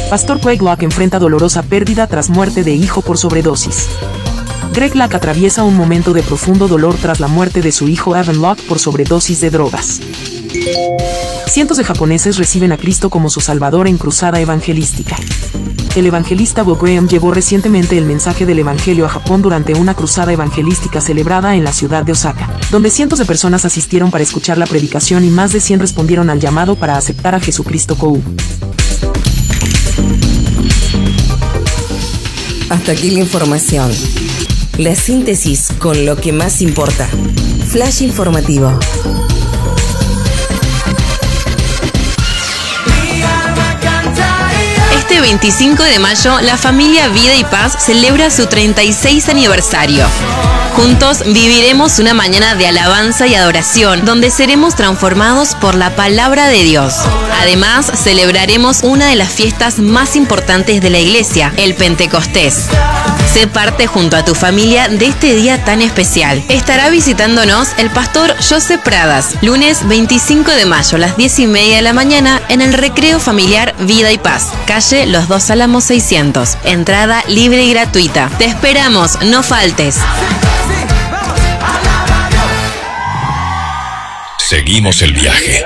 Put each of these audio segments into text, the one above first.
Pastor Greg Locke enfrenta dolorosa pérdida tras muerte de hijo por sobredosis. Greg Locke atraviesa un momento de profundo dolor tras la muerte de su hijo Evan Locke por sobredosis de drogas. Cientos de japoneses reciben a Cristo como su Salvador en cruzada evangelística. El evangelista Bo Graham llevó recientemente el mensaje del Evangelio a Japón durante una cruzada evangelística celebrada en la ciudad de Osaka, donde cientos de personas asistieron para escuchar la predicación y más de 100 respondieron al llamado para aceptar a Jesucristo Kou. Hasta aquí la información. La síntesis con lo que más importa. Flash informativo. Este 25 de mayo, la familia Vida y Paz celebra su 36 aniversario. Juntos viviremos una mañana de alabanza y adoración, donde seremos transformados por la palabra de Dios. Además, celebraremos una de las fiestas más importantes de la iglesia, el Pentecostés. Sé parte junto a tu familia de este día tan especial. Estará visitándonos el pastor José Pradas, lunes 25 de mayo a las 10:30 de la mañana en el Recreo Familiar Vida y Paz, calle Los Dos Álamos 600. Entrada libre y gratuita. Te esperamos, no faltes. Seguimos el viaje.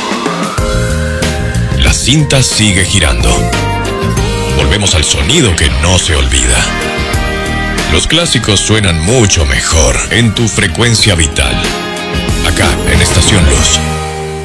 La cinta sigue girando. Volvemos al sonido que no se olvida. Los clásicos suenan mucho mejor en tu frecuencia vital. Acá, en Estación Luz.